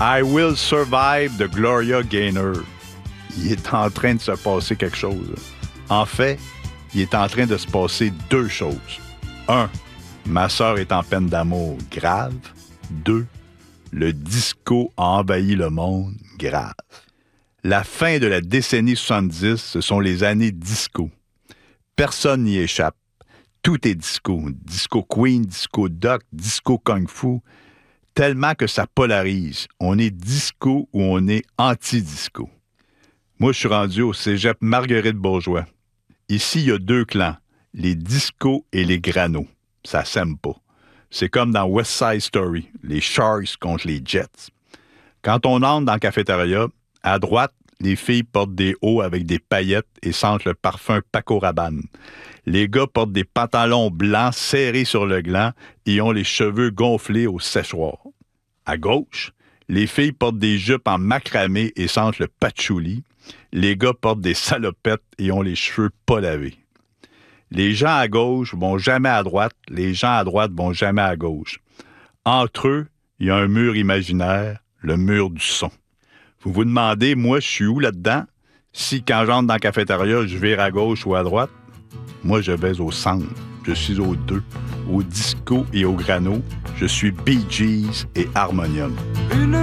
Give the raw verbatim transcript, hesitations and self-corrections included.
I Will Survive de Gloria Gaynor. Il est en train de se passer quelque chose. En fait, il est en train de se passer deux choses. Un, ma sœur est en peine d'amour grave. Deux, le disco a envahi le monde grave. La fin de la décennie soixante-dix, ce sont les années disco. Personne n'y échappe. Tout est disco. Disco Queen, disco Doc, disco Kung Fu. Tellement que ça polarise. On est disco ou on est anti-disco. Moi, je suis rendu au cégep Marguerite-Bourgeois. Ici, il y a deux clans, les discos et les granos. Ça s'aime pas. C'est comme dans West Side Story, les Sharks contre les Jets. Quand on entre dans la cafétéria, à droite, les filles portent des hauts avec des paillettes et sentent le parfum Paco Rabanne. Les gars portent des pantalons blancs serrés sur le gland et ont les cheveux gonflés au séchoir. À gauche, les filles portent des jupes en macramé et sentent le patchouli. Les gars portent des salopettes et ont les cheveux pas lavés. Les gens à gauche vont jamais à droite, les gens à droite vont jamais à gauche. Entre eux, il y a un mur imaginaire, le mur du son. Vous vous demandez, moi, je suis où là-dedans? Si, quand j'entre dans la cafétéria, je vire à gauche ou à droite? Moi, je vais au centre. Je suis aux deux. Au disco et au grano, je suis Bee Gees et Harmonium.